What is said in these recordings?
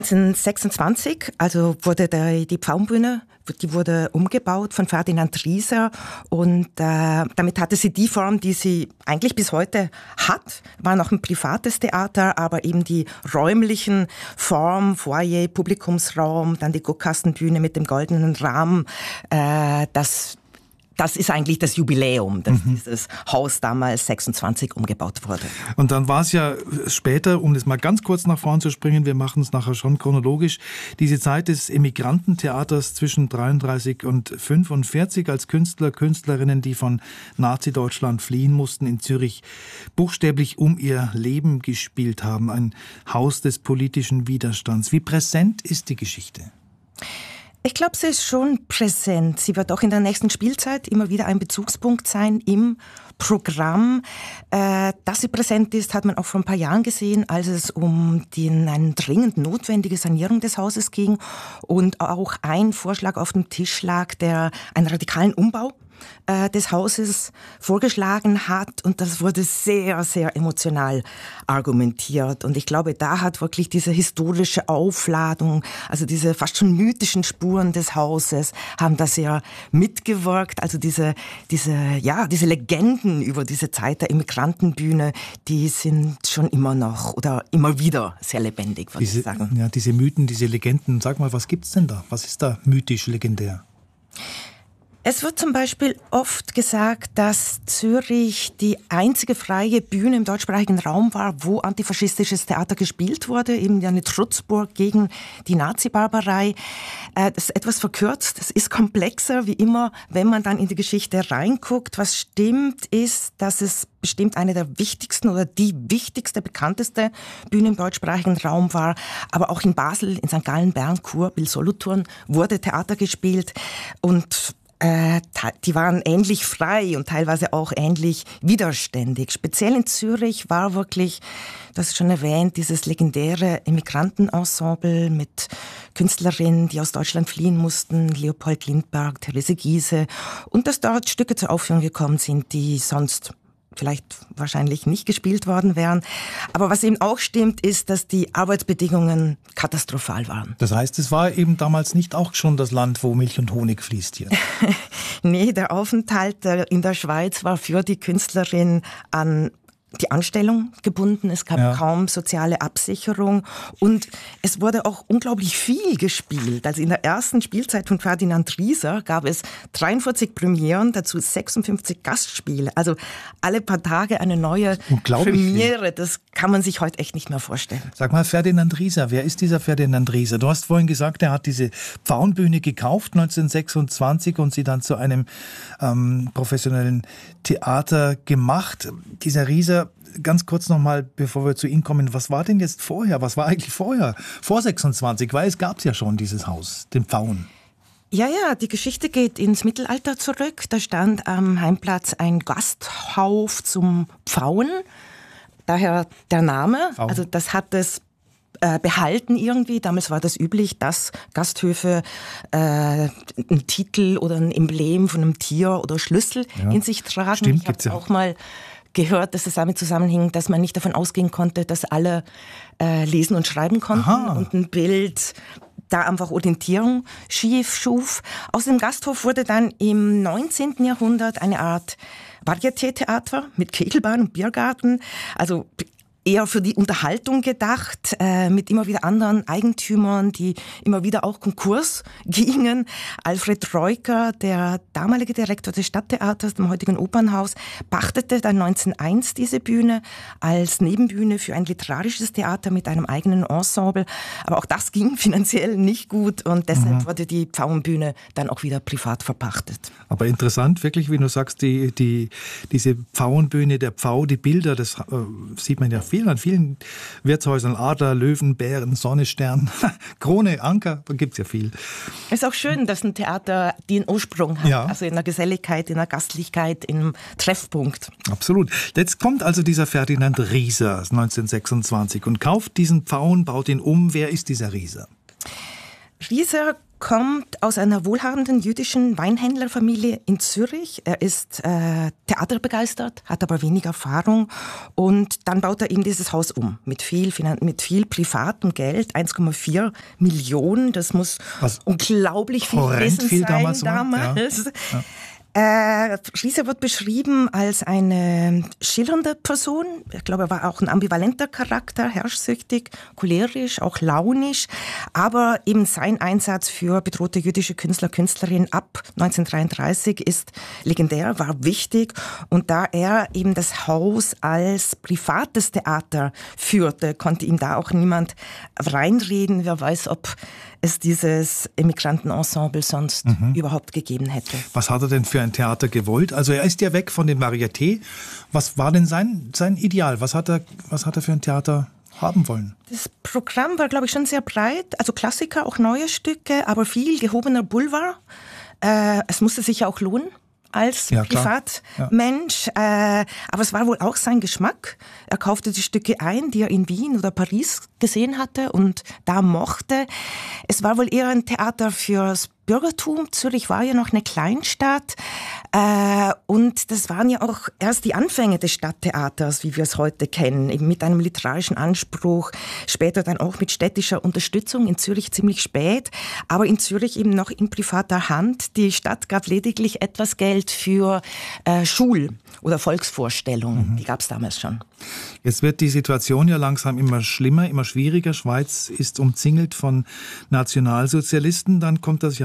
1926, also wurde die Pfauenbühne, die wurde umgebaut von Ferdinand Rieser und damit hatte sie die Form, die sie eigentlich bis heute hat. War noch ein privates Theater, aber eben die räumlichen Form, Foyer, Publikumsraum, dann die Guckkastenbühne mit dem goldenen Rahmen, das ist eigentlich das Jubiläum, dass dieses Haus damals 26 umgebaut wurde. Und dann war es ja später, um das mal ganz kurz nach vorn zu springen, wir machen es nachher schon chronologisch, diese Zeit des Emigrantentheaters zwischen 33 und 45 als Künstler, Künstlerinnen, die von Nazi-Deutschland fliehen mussten, in Zürich buchstäblich um ihr Leben gespielt haben. Ein Haus des politischen Widerstands. Wie präsent ist die Geschichte? Ich glaube, sie ist schon präsent. Sie wird auch in der nächsten Spielzeit immer wieder ein Bezugspunkt sein im Programm. Dass sie präsent ist, hat man auch vor ein paar Jahren gesehen, als es um eine dringend notwendige Sanierung des Hauses ging und auch ein Vorschlag auf dem Tisch lag, der einen radikalen Umbau des Hauses vorgeschlagen hat, und das wurde sehr, sehr emotional argumentiert. Und ich glaube, da hat wirklich diese historische Aufladung, also diese fast schon mythischen Spuren des Hauses, haben da sehr mitgewirkt. Also diese Legenden über diese Zeit der Immigrantenbühne, die sind schon immer noch oder immer wieder sehr lebendig, würde ich sagen. Ja, diese Mythen, diese Legenden, sag mal, was gibt's denn da? Was ist da mythisch legendär? Es wird zum Beispiel oft gesagt, dass Zürich die einzige freie Bühne im deutschsprachigen Raum war, wo antifaschistisches Theater gespielt wurde, eben eine Trutzburg gegen die Nazi-Barbarei. Das ist etwas verkürzt, es ist komplexer, wie immer, wenn man dann in die Geschichte reinguckt. Was stimmt, ist, dass es bestimmt eine der wichtigsten oder die wichtigste, bekannteste Bühne im deutschsprachigen Raum war. Aber auch in Basel, in St. Gallen, Bern, Chur, Biel-Solothurn wurde Theater gespielt, und die waren ähnlich frei und teilweise auch ähnlich widerständig. Speziell in Zürich war wirklich, das ist schon erwähnt, dieses legendäre Immigrantenensemble mit Künstlerinnen, die aus Deutschland fliehen mussten, Leopold Lindbergh, Therese Giehse, und dass dort Stücke zur Aufführung gekommen sind, die sonst vielleicht wahrscheinlich nicht gespielt worden wären. Aber was eben auch stimmt, ist, dass die Arbeitsbedingungen katastrophal waren. Das heißt, es war eben damals nicht auch schon das Land, wo Milch und Honig fließt hier? Nee, der Aufenthalt in der Schweiz war für die Künstlerin an die Anstellung gebunden. Es gab kaum soziale Absicherung und es wurde auch unglaublich viel gespielt. Also in der ersten Spielzeit von Ferdinand Rieser gab es 43 Premieren, dazu 56 Gastspiele. Also alle paar Tage eine neue Premiere. Das kann man sich heute echt nicht mehr vorstellen. Sag mal, Ferdinand Rieser, wer ist dieser Ferdinand Rieser? Du hast vorhin gesagt, er hat diese Pfauenbühne gekauft 1926 und sie dann zu einem professionellen Theater gemacht. Dieser Rieser, ganz kurz nochmal, bevor wir zu Ihnen kommen, was war denn jetzt vorher? Was war eigentlich vorher? Vor 26, weil es gab ja schon dieses Haus, den Pfauen. Ja, die Geschichte geht ins Mittelalter zurück. Da stand am Heimplatz ein Gasthof zum Pfauen. Daher der Name. Pfauen. Also das hat es behalten irgendwie. Damals war das üblich, dass Gasthöfe einen Titel oder ein Emblem von einem Tier oder Schlüssel in sich tragen. Stimmt, ich habe auch mal gehört, dass es damit zusammenhing, dass man nicht davon ausgehen konnte, dass alle lesen und schreiben konnten und ein Bild da einfach Orientierung schief schuf. Aus dem Gasthof wurde dann im 19. Jahrhundert eine Art Varieté-Theater mit Kegelbahn und Biergarten, also eher für die Unterhaltung gedacht, mit immer wieder anderen Eigentümern, die immer wieder auch Konkurs gingen. Alfred Reuker, der damalige Direktor des Stadttheaters, dem heutigen Opernhaus, pachtete dann 1901 diese Bühne als Nebenbühne für ein literarisches Theater mit einem eigenen Ensemble. Aber auch das ging finanziell nicht gut und deshalb wurde die Pfauenbühne dann auch wieder privat verpachtet. Aber interessant, wirklich, wie du sagst, diese Pfauenbühne, der Pfau, die Bilder, das sieht man ja an vielen Wirtshäusern, Adler, Löwen, Bären, Sonne, Stern, Krone, Anker, da gibt es ja viel. Es ist auch schön, dass ein Theater den Ursprung hat, also in der Geselligkeit, in der Gastlichkeit, im Treffpunkt. Absolut. Jetzt kommt also dieser Ferdinand Rieser 1926 und kauft diesen Pfauen, baut ihn um. Wer ist dieser Rieser? Rieser kommt aus einer wohlhabenden jüdischen Weinhändlerfamilie in Zürich. Er ist theaterbegeistert, hat aber wenig Erfahrung und dann baut er eben dieses Haus um mit viel privatem Geld, 1,4 Millionen. Das muss unglaublich viel gewesen sein damals. Ja. Rieser wird beschrieben als eine schillernde Person. Ich glaube, er war auch ein ambivalenter Charakter, herrschsüchtig, cholerisch, auch launisch. Aber eben sein Einsatz für bedrohte jüdische Künstler, Künstlerinnen ab 1933 ist legendär, war wichtig. Und da er eben das Haus als privates Theater führte, konnte ihm da auch niemand reinreden. Wer weiß, ob es dieses Emigrantenensemble sonst überhaupt gegeben hätte. Was hat er denn für ein Theater gewollt? Also er ist ja weg von dem Varieté. Was war denn sein Ideal? Was hat er für ein Theater haben wollen? Das Programm war, glaube ich, schon sehr breit. Also Klassiker, auch neue Stücke, aber viel gehobener Boulevard. Es musste sich ja auch lohnen als Privatmensch. Ja. Aber es war wohl auch sein Geschmack. Er kaufte die Stücke ein, die er in Wien oder Paris gesehen hatte und da mochte. Es war wohl eher ein Theater fürs Bürgertum. Zürich war ja noch eine Kleinstadt. Und das waren ja auch erst die Anfänge des Stadttheaters, wie wir es heute kennen, eben mit einem literarischen Anspruch, später dann auch mit städtischer Unterstützung, in Zürich ziemlich spät, aber in Zürich eben noch in privater Hand. Die Stadt gab lediglich etwas Geld für Schul- oder Volksvorstellungen, die gab es damals schon. Jetzt wird die Situation ja langsam immer schlimmer, immer schwieriger. Schweiz ist umzingelt von Nationalsozialisten. Dann kommt das Jahr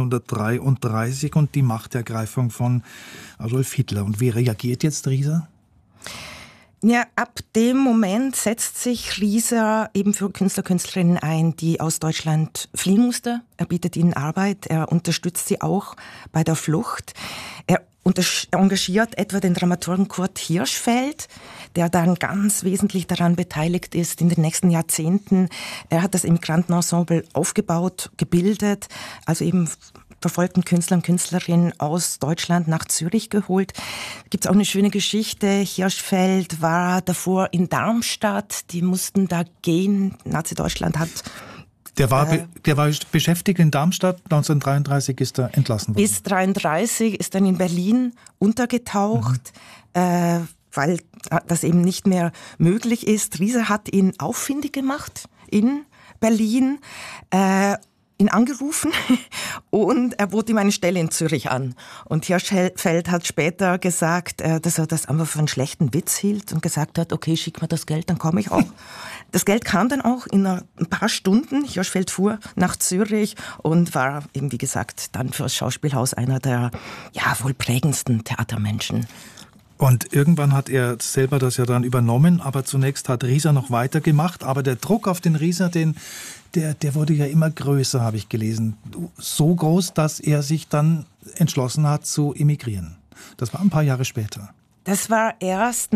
1933 und die Machtergreifung von Adolf Hitler. Und wie reagiert jetzt Rieser? Ja, ab dem Moment setzt sich Rieser eben für Künstler, Künstlerinnen ein, die aus Deutschland fliehen mussten. Er bietet ihnen Arbeit, er unterstützt sie auch bei der Flucht. Er engagiert etwa den Dramaturgen Kurt Hirschfeld, der dann ganz wesentlich daran beteiligt ist in den nächsten Jahrzehnten. Er hat das Emigrantenensemble aufgebaut, gebildet, also eben verfolgten Künstler und Künstlerinnen aus Deutschland nach Zürich geholt. Gibt es auch eine schöne Geschichte. Hirschfeld war davor in Darmstadt, die mussten da gehen. Nazi-Deutschland hat... Der war beschäftigt in Darmstadt, 1933 ist er entlassen worden. Bis 1933 ist dann in Berlin untergetaucht, weil das eben nicht mehr möglich ist. Rieser hat ihn auffindig gemacht in Berlin, ihn angerufen und er bot ihm eine Stelle in Zürich an. Und Hirschfeld hat später gesagt, dass er das einfach für einen schlechten Witz hielt und gesagt hat, okay, schick mir das Geld, dann komme ich auch. Das Geld kam dann auch in ein paar Stunden. Hirschfeld fuhr nach Zürich und war eben, wie gesagt, dann für das Schauspielhaus einer der wohl prägendsten Theatermenschen. Und irgendwann hat er selber das ja dann übernommen, aber zunächst hat Rieser noch weitergemacht. Aber der Druck auf den Rieser, der wurde ja immer größer, habe ich gelesen. So groß, dass er sich dann entschlossen hat zu emigrieren. Das war ein paar Jahre später. Das war erst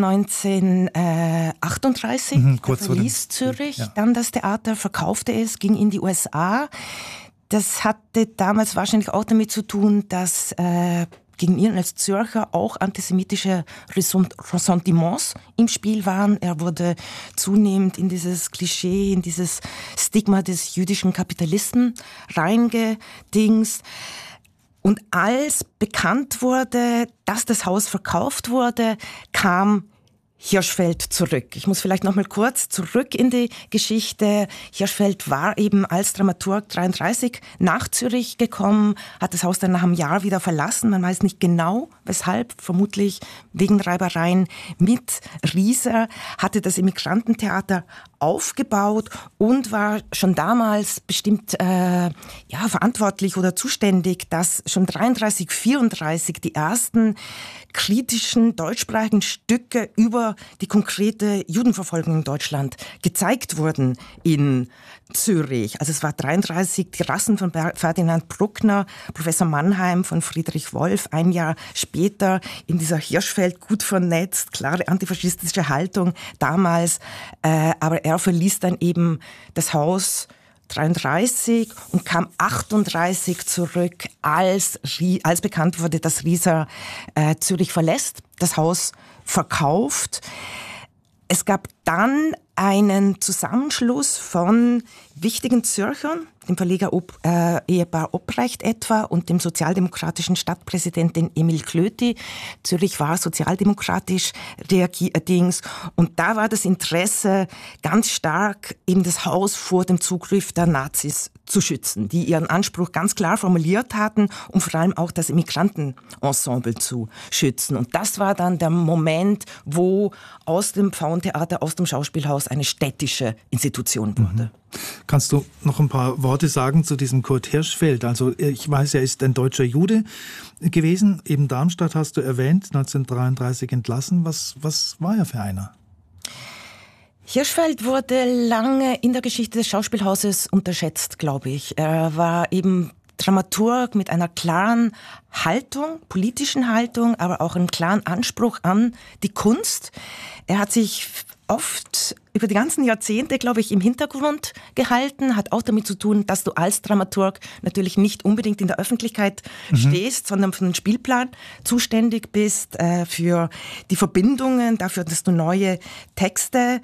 1938, er verließ Zürich, dann das Theater, verkaufte es, ging in die USA. Das hatte damals wahrscheinlich auch damit zu tun, dass gegen ihn als Zürcher auch antisemitische Ressentiments im Spiel waren. Er wurde zunehmend in dieses Klischee, in dieses Stigma des jüdischen Kapitalisten reingedingst. Und als bekannt wurde, dass das Haus verkauft wurde, kam Hirschfeld zurück. Ich muss vielleicht noch mal kurz zurück in die Geschichte. Hirschfeld war eben als Dramaturg 1933 nach Zürich gekommen, hat das Haus dann nach einem Jahr wieder verlassen. Man weiß nicht genau, weshalb, vermutlich wegen Reibereien mit Rieser, hatte das Immigrantentheater aufgebaut und war schon damals bestimmt verantwortlich oder zuständig, dass schon 1933, 1934 die ersten kritischen deutschsprachigen Stücke über die konkrete Judenverfolgung in Deutschland gezeigt wurden in Zürich. Also es war 1933 die Rassen von Ferdinand Bruckner, Professor Mannheim von Friedrich Wolf, ein Jahr später in dieser Hirschfeld gut vernetzt, klare antifaschistische Haltung damals, aber er verließ dann eben das Haus 1933 und kam 1938 zurück, als bekannt wurde, dass Rieser Zürich verlässt, das Haus verkauft. Es gab dann einen Zusammenschluss von wichtigen Zürchern, dem Verleger Ehepaar Obrecht etwa und dem sozialdemokratischen Stadtpräsidenten Emil Klöti. Zürich war sozialdemokratisch allerdings und da war das Interesse ganz stark, eben das Haus vor dem Zugriff der Nazis zu schützen, die ihren Anspruch ganz klar formuliert hatten, um vor allem auch das Immigrantenensemble zu schützen. Und das war dann der Moment, wo aus dem Pfauentheater, aus dem Schauspielhaus eine städtische Institution wurde. Kannst du noch ein paar Worte sagen zu diesem Kurt Hirschfeld? Also ich weiß, er ist ein deutscher Jude gewesen. Eben Darmstadt hast du erwähnt, 1933 entlassen. Was war er für einer? Hirschfeld wurde lange in der Geschichte des Schauspielhauses unterschätzt, glaube ich. Er war eben Dramaturg mit einer klaren Haltung, politischen Haltung, aber auch einen klaren Anspruch an die Kunst. Er hat sich oft über die ganzen Jahrzehnte, glaube ich, im Hintergrund gehalten, hat auch damit zu tun, dass du als Dramaturg natürlich nicht unbedingt in der Öffentlichkeit stehst, sondern für den Spielplan zuständig bist, für die Verbindungen, dafür, dass du neue Texte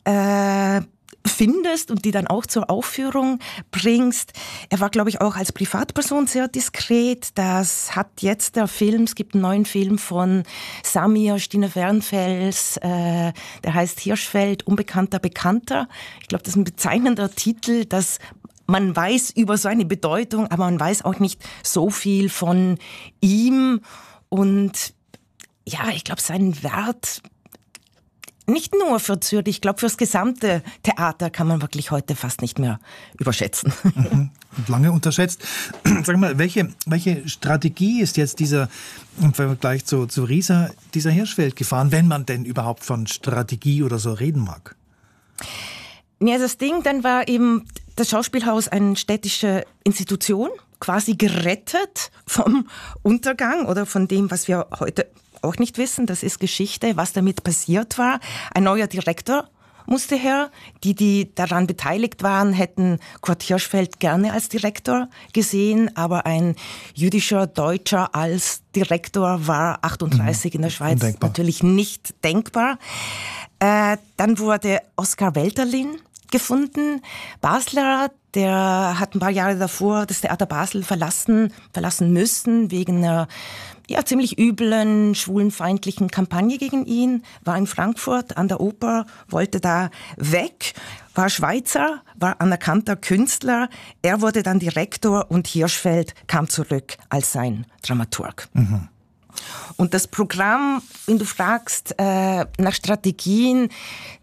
findest und die dann auch zur Aufführung bringst. Er war, glaube ich, auch als Privatperson sehr diskret. Das hat jetzt der Film, es gibt einen neuen Film von Samir Stine Wernfels, der heißt Hirschfeld, Unbekannter Bekannter. Ich glaube, das ist ein bezeichnender Titel, dass man weiß über seine Bedeutung, aber man weiß auch nicht so viel von ihm. Und ja, ich glaube, seinen Wert nicht nur für Zürich, ich glaube, fürs gesamte Theater kann man wirklich heute fast nicht mehr überschätzen. Lange unterschätzt. Sag mal, welche Strategie ist jetzt im Vergleich zu Riesa, dieser Hirschfeld gefahren, wenn man denn überhaupt von Strategie oder so reden mag? Ja, das Ding, dann war eben das Schauspielhaus eine städtische Institution, quasi gerettet vom Untergang oder von dem, was wir heute auch nicht wissen, das ist Geschichte, was damit passiert war. Ein neuer Direktor musste her. Die daran beteiligt waren, hätten Kurt Hirschfeld gerne als Direktor gesehen, aber ein jüdischer Deutscher als Direktor war 38 in der Schweiz undenkbar. Natürlich nicht denkbar. Dann wurde Oskar Welterlin gefunden, Basler, der hat ein paar Jahre davor das Theater Basel verlassen müssen wegen einer ziemlich üblen, schwulenfeindlichen Kampagne gegen ihn, war in Frankfurt an der Oper, wollte da weg, war Schweizer, war anerkannter Künstler. Er wurde dann Direktor und Hirschfeld kam zurück als sein Dramaturg. Und das Programm, wenn du fragst nach Strategien,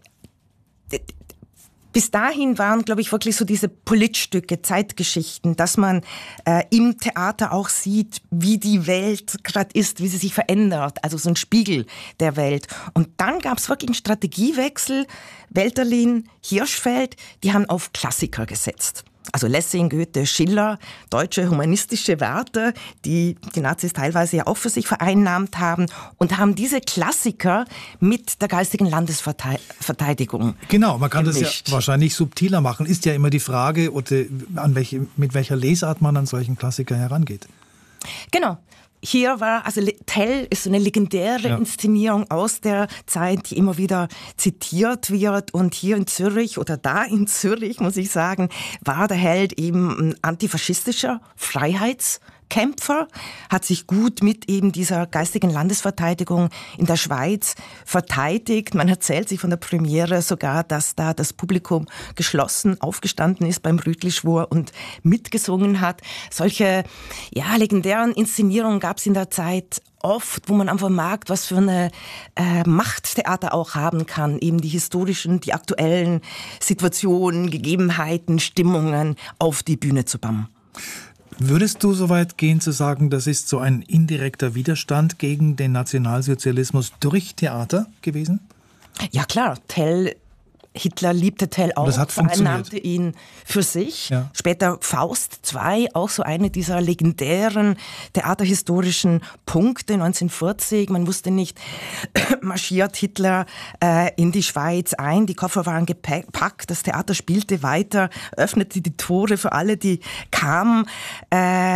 bis dahin waren, glaube ich, wirklich so diese Politstücke, Zeitgeschichten, dass man im Theater auch sieht, wie die Welt gerade ist, wie sie sich verändert, also so ein Spiegel der Welt. Und dann gab es wirklich einen Strategiewechsel. Welterlin, Hirschfeld, die haben auf Klassiker gesetzt. Also Lessing, Goethe, Schiller, deutsche humanistische Werte, die Nazis teilweise ja auch für sich vereinnahmt haben und haben diese Klassiker mit der geistigen Landesverteidigung Genau, man kann gemischt. Das ja wahrscheinlich subtiler machen. Ist ja immer die Frage, mit welcher Lesart man an solchen Klassiker herangeht. Genau. Hier war, also Tell ist so eine legendäre Inszenierung aus der Zeit, die immer wieder zitiert wird. Und hier in Zürich oder da in Zürich, muss ich sagen, war der Held eben ein antifaschistischer Freiheitskämpfer, hat sich gut mit eben dieser geistigen Landesverteidigung in der Schweiz verteidigt. Man erzählt sich von der Premiere sogar, dass da das Publikum geschlossen aufgestanden ist beim Rütli-Schwur und mitgesungen hat. Solche legendären Inszenierungen gab es in der Zeit oft, wo man einfach merkt, was für eine Macht Theater auch haben kann, eben die historischen, die aktuellen Situationen, Gegebenheiten, Stimmungen auf die Bühne zu bannen. Würdest du so weit gehen zu sagen, das ist so ein indirekter Widerstand gegen den Nationalsozialismus durch Theater gewesen? Ja klar, Hitler liebte Tell auch, vereinnahmte ihn für sich. Ja. Später Faust II, auch so eine dieser legendären theaterhistorischen Punkte 1940. Man wusste nicht, marschiert Hitler in die Schweiz ein, die Koffer waren gepackt, das Theater spielte weiter, öffnete die Tore für alle, die kamen.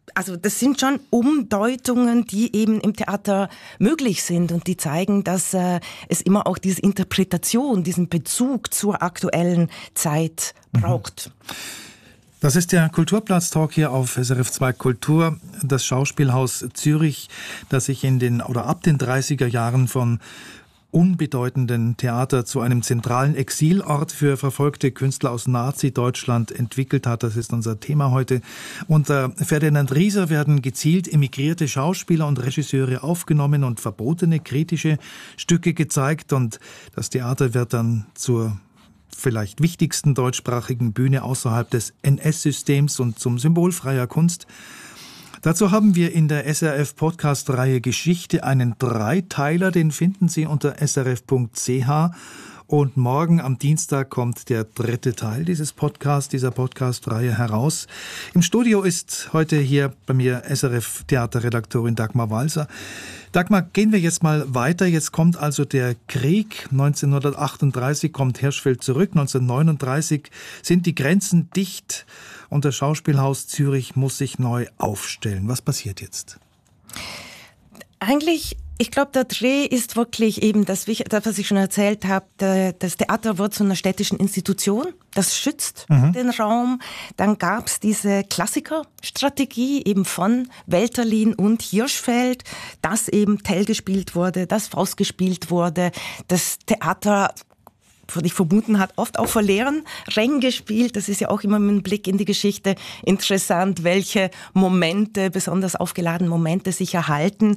Also das sind schon Umdeutungen, die eben im Theater möglich sind und die zeigen, dass es immer auch diese Interpretation, diesen Bezug zur aktuellen Zeit braucht. Das ist der Kulturplatz-Talk hier auf SRF 2 Kultur, das Schauspielhaus Zürich, das sich ab den 30er Jahren von unbedeutenden Theater zu einem zentralen Exilort für verfolgte Künstler aus Nazi-Deutschland entwickelt hat. Das ist unser Thema heute. Unter Ferdinand Rieser werden gezielt emigrierte Schauspieler und Regisseure aufgenommen und verbotene kritische Stücke gezeigt. Und das Theater wird dann zur vielleicht wichtigsten deutschsprachigen Bühne außerhalb des NS-Systems und zum Symbol freier Kunst. Dazu haben wir in der SRF-Podcast-Reihe Geschichte einen Dreiteiler, den finden Sie unter srf.ch. Und morgen am Dienstag kommt der 3. Teil dieser Podcast-Reihe heraus. Im Studio ist heute hier bei mir SRF-Theaterredaktorin Dagmar Walser. Dagmar, gehen wir jetzt mal weiter. Jetzt kommt also der Krieg. 1938 kommt Hirschfeld zurück. 1939 sind die Grenzen dicht und das Schauspielhaus Zürich muss sich neu aufstellen. Was passiert jetzt? Eigentlich, ich glaube, der Dreh ist wirklich eben das, was ich schon erzählt habe. Das Theater wird zu einer städtischen Institution. Das schützt den Raum. Dann gab es diese Klassikerstrategie eben von Welterlin und Hirschfeld, dass eben Tell gespielt wurde, dass Faust gespielt wurde. Das Theater, würde ich vermuten, hat oft auch vor leeren Rängen gespielt. Das ist ja auch immer mit einem Blick in die Geschichte interessant, welche Momente, besonders aufgeladene Momente sich erhalten.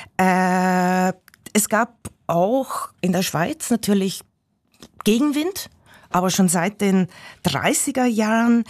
Es gab auch in der Schweiz natürlich Gegenwind, aber schon seit den 30er Jahren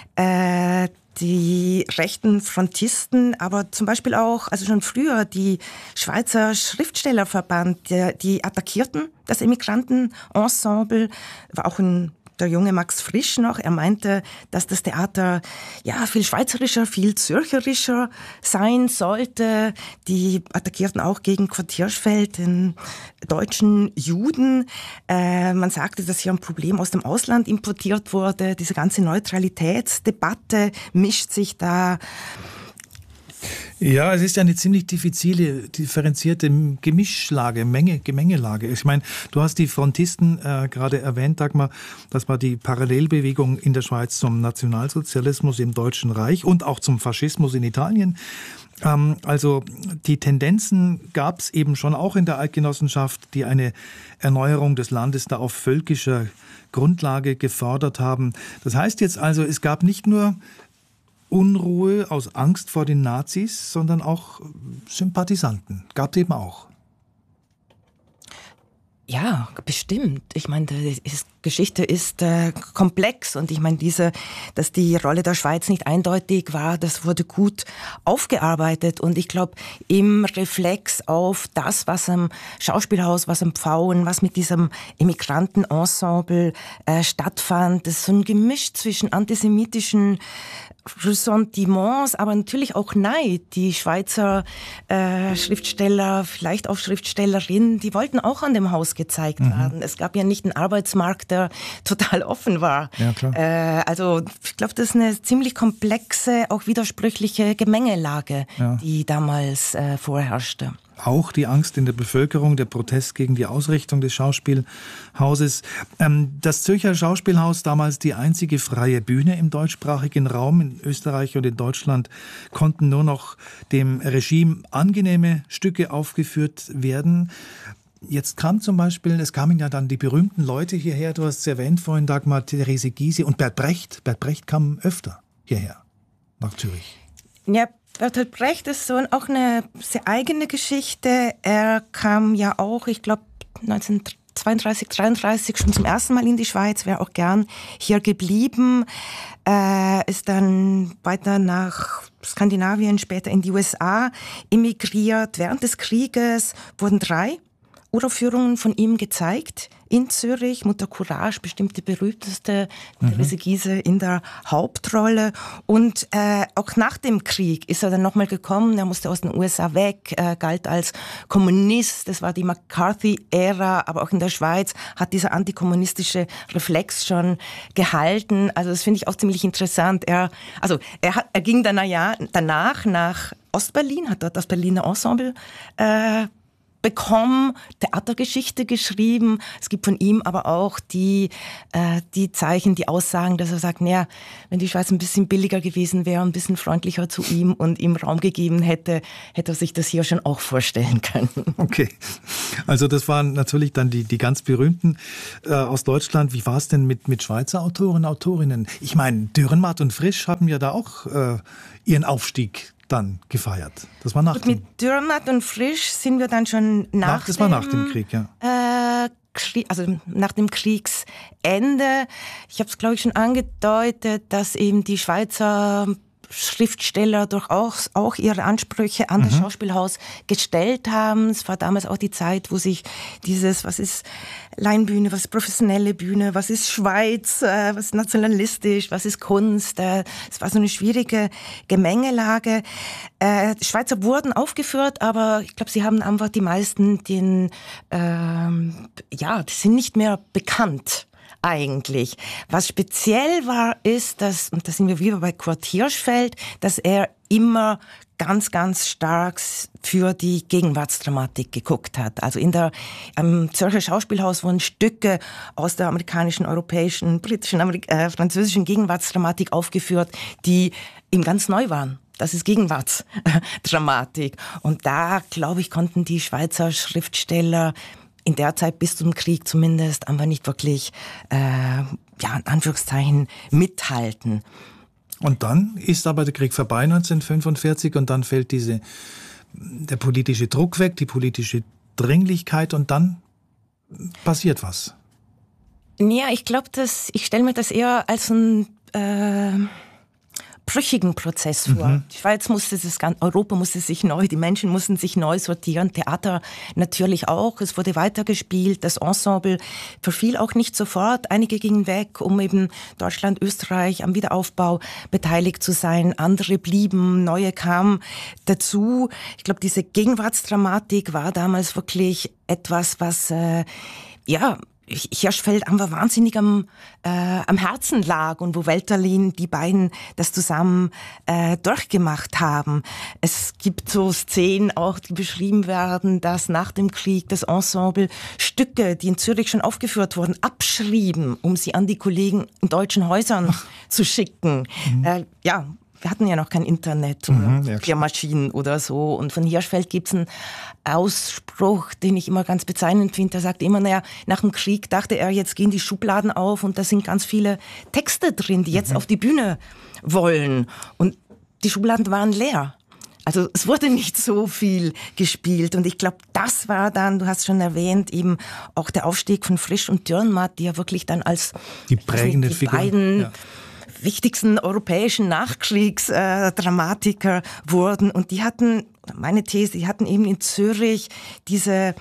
die rechten Frontisten, aber zum Beispiel auch, also schon früher, die Schweizer Schriftstellerverband, die attackierten das Emigrantenensemble, war auch der junge Max Frisch noch. Er meinte, dass das Theater ja viel schweizerischer, viel zürcherischer sein sollte. Die attackierten auch gegen Kurt Hirschfeld, den deutschen Juden. Man sagte, dass hier ein Problem aus dem Ausland importiert wurde. Diese ganze Neutralitätsdebatte mischt sich da. Ja, es ist ja eine ziemlich differenzierte Gemengelage. Ich meine, du hast die Frontisten gerade erwähnt, Dagmar, das war die Parallelbewegung in der Schweiz zum Nationalsozialismus im Deutschen Reich und auch zum Faschismus in Italien. Also die Tendenzen gab es eben schon auch in der Eidgenossenschaft, die eine Erneuerung des Landes da auf völkischer Grundlage gefordert haben. Das heißt jetzt also, es gab nicht nur Unruhe aus Angst vor den Nazis, sondern auch Sympathisanten. Gab es eben auch. Ja, bestimmt. Ich meine, die Geschichte ist komplex und ich meine, dass die Rolle der Schweiz nicht eindeutig war, das wurde gut aufgearbeitet und ich glaube, im Reflex auf das, was am Schauspielhaus, was am Pfauen, was mit diesem Immigrantenensemble stattfand, das ist so ein Gemisch zwischen antisemitischen Ressentiments, aber natürlich auch Neid. Die Schweizer Schriftsteller, vielleicht auch Schriftstellerinnen, die wollten auch an dem Haus gezeigt werden. Es gab ja nicht einen Arbeitsmarkt, der total offen war. Ja, klar. Also ich glaube, das ist eine ziemlich komplexe, auch widersprüchliche Gemengelage, die damals vorherrschte. Auch die Angst in der Bevölkerung, der Protest gegen die Ausrichtung des Schauspielhauses. Das Zürcher Schauspielhaus, damals die einzige freie Bühne im deutschsprachigen Raum, in Österreich und in Deutschland, konnten nur noch dem Regime angenehme Stücke aufgeführt werden. Jetzt es kamen ja dann die berühmten Leute hierher, du hast es erwähnt vorhin, Dagmar, Therese Gysi und Bert Brecht. Bert Brecht kam öfter hierher, nach Zürich. Ja, Bertolt Brecht ist so auch eine sehr eigene Geschichte. Er kam ja auch, ich glaube, 1932, 1933 schon zum ersten Mal in die Schweiz, wäre auch gern hier geblieben, ist dann weiter nach Skandinavien, später in die USA emigriert. Während des Krieges wurden 3 Uraufführungen von ihm gezeigt in Zürich. Mutter Courage, bestimmt die berühmteste, Therese Giehse in der Hauptrolle. Und auch nach dem Krieg ist er dann nochmal gekommen. Er musste aus den USA weg, galt als Kommunist. Das war die McCarthy-Ära, aber auch in der Schweiz hat dieser antikommunistische Reflex schon gehalten. Also das finde ich auch ziemlich interessant. Er ging dann danach nach Ostberlin, hat dort das Berliner Ensemble bekommen, Theatergeschichte geschrieben. Es gibt von ihm aber auch die Zeichen, die Aussagen, dass er sagt, naja, wenn die Schweiz ein bisschen billiger gewesen wäre, ein bisschen freundlicher zu ihm und ihm Raum gegeben hätte, hätte er sich das hier schon auch vorstellen können. Okay, also das waren natürlich dann die ganz berühmten aus Deutschland. Wie war es denn mit Schweizer Autoren, Autorinnen? Ich meine, Dürrenmatt und Frisch haben ja da auch ihren Aufstieg dann gefeiert. Das war nach dem... Mit Dürrenmatt und Frisch sind wir dann schon das war nach dem Krieg, ja. Also nach dem Kriegsende. Ich habe es, glaube ich, schon angedeutet, dass eben die Schweizer Schriftsteller durchaus auch ihre Ansprüche an das Schauspielhaus gestellt haben. Es war damals auch die Zeit, wo sich dieses, was ist Laienbühne, was ist professionelle Bühne, was ist Schweiz, was ist nationalistisch, was ist Kunst. Es war so eine schwierige Gemengelage. Die Schweizer wurden aufgeführt, aber ich glaube, sie haben einfach die meisten die sind nicht mehr bekannt. Eigentlich. Was speziell war, ist, dass, und da sind wir wieder bei Kurt Hirschfeld, dass er immer ganz, ganz stark für die Gegenwartsdramatik geguckt hat. Also am Zürcher Schauspielhaus wurden Stücke aus der amerikanischen, europäischen, britischen, französischen Gegenwartsdramatik aufgeführt, die ihm ganz neu waren. Das ist Gegenwartsdramatik. Und da, glaube ich, konnten die Schweizer Schriftsteller in der Zeit bis zum Krieg zumindest einfach nicht wirklich, in Anführungszeichen, mithalten. Und dann ist aber der Krieg vorbei 1945 und dann fällt der politische Druck weg, die politische Dringlichkeit und dann passiert was. Ja, ich glaube, ich stelle mir das eher als ein brüchigen Prozess vor. Die Schweiz Europa musste sich die Menschen mussten sich neu sortieren, Theater natürlich auch. Es wurde weitergespielt, das Ensemble verfiel auch nicht sofort. Einige gingen weg, um eben Deutschland, Österreich am Wiederaufbau beteiligt zu sein. Andere blieben, neue kamen dazu. Ich glaube, diese Gegenwartsdramatik war damals wirklich etwas, was Hirschfeld einfach wahnsinnig am Herzen lag und wo Welterlin, die beiden das zusammen durchgemacht haben. Es gibt so Szenen auch, die beschrieben werden, dass nach dem Krieg das Ensemble Stücke, die in Zürich schon aufgeführt wurden, abschrieben, um sie an die Kollegen in deutschen Häusern zu schicken. Wir hatten ja noch kein Internet oder Klärmaschinen oder so. Und von Hirschfeld gibt's einen Ausspruch, den ich immer ganz bezeichnend finde. Der sagt immer, nach dem Krieg dachte er, jetzt gehen die Schubladen auf und da sind ganz viele Texte drin, die jetzt auf die Bühne wollen. Und die Schubladen waren leer. Also es wurde nicht so viel gespielt. Und ich glaube, das war dann, du hast schon erwähnt, eben auch der Aufstieg von Frisch und Dürrenmatt, die ja wirklich dann als die prägende Figur, beiden wichtigsten europäischen Nachkriegsdramatiker wurden. Und die hatten, meine These, die hatten eben in Zürich diese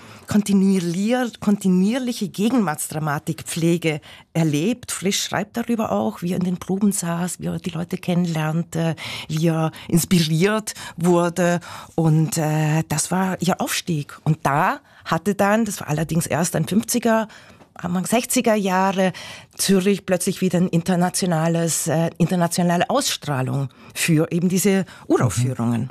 kontinuierliche Gegenwartsdramatikpflege erlebt. Frisch schreibt darüber auch, wie er in den Proben saß, wie er die Leute kennenlernte, wie er inspiriert wurde. Und das war ihr Aufstieg. Und da hatte dann, das war allerdings erst ein 50er, Anfang 60er Jahre, Zürich plötzlich wieder eine internationale Ausstrahlung für eben diese Uraufführungen.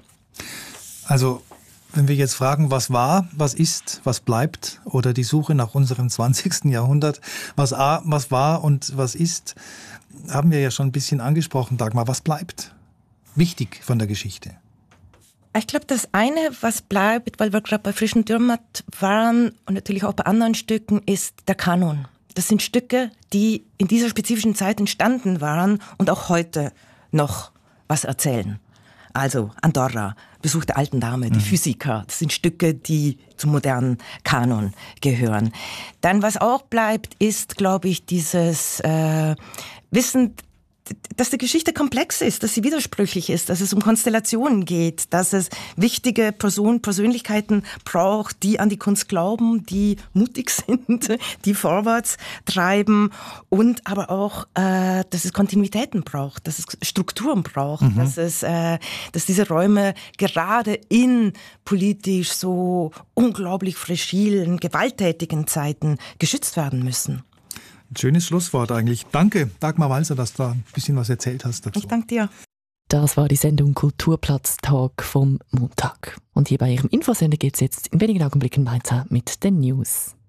Also, wenn wir jetzt fragen, was war, was ist, was bleibt, oder die Suche nach unserem 20. Jahrhundert, was war und was ist, haben wir ja schon ein bisschen angesprochen, Dagmar, was bleibt? Wichtig von der Geschichte. Ich glaube, das eine, was bleibt, weil wir gerade bei Frisch und Dürrenmatt waren und natürlich auch bei anderen Stücken, ist der Kanon. Das sind Stücke, die in dieser spezifischen Zeit entstanden waren und auch heute noch was erzählen. Also Andorra, Besuch der alten Dame, die Physiker, das sind Stücke, die zum modernen Kanon gehören. Dann, was auch bleibt, ist, glaube ich, dieses Wissen dass die Geschichte komplex ist, dass sie widersprüchlich ist, dass es um Konstellationen geht, dass es wichtige Persönlichkeiten braucht, die an die Kunst glauben, die mutig sind, die vorwärts treiben und aber auch, dass es Kontinuitäten braucht, dass es Strukturen braucht, dass diese Räume gerade in politisch so unglaublich fragilen, gewalttätigen Zeiten geschützt werden müssen. Ein schönes Schlusswort eigentlich. Danke, Dagmar Walser, dass du da ein bisschen was erzählt hast dazu. Ich danke dir. Das war die Sendung Kulturplatz-Tag vom Montag. Und hier bei Ihrem Infosender geht es jetzt in wenigen Augenblicken weiter mit den News.